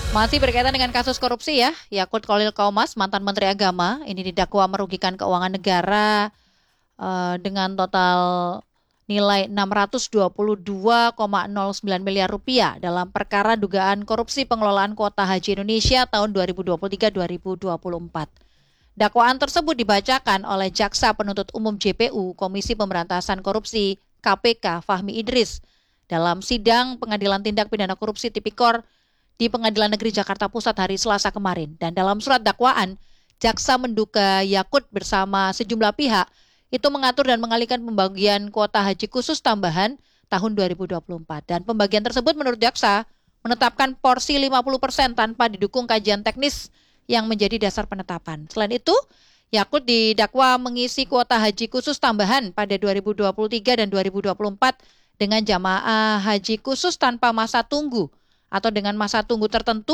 Masih berkaitan dengan kasus korupsi ya, Yakut Khalil Qaumas, mantan Menteri Agama, ini didakwa merugikan keuangan negara dengan total nilai 622,09 miliar rupiah dalam perkara dugaan korupsi pengelolaan kuota haji Indonesia tahun 2023-2024. Dakwaan tersebut dibacakan oleh Jaksa Penuntut Umum JPU Komisi Pemberantasan Korupsi KPK Fahmi Idris dalam sidang Pengadilan Tindak Pidana Korupsi Tipikor di Pengadilan Negeri Jakarta Pusat hari Selasa kemarin. Dan dalam surat dakwaan, jaksa menduga Yakut bersama sejumlah pihak itu mengatur dan mengalihkan pembagian kuota haji khusus tambahan tahun 2024. Dan pembagian tersebut menurut jaksa menetapkan porsi 50% tanpa didukung kajian teknis yang menjadi dasar penetapan. Selain itu, Yakut didakwa mengisi kuota haji khusus tambahan pada 2023 dan 2024 dengan jamaah haji khusus tanpa masa tunggu atau dengan masa tunggu tertentu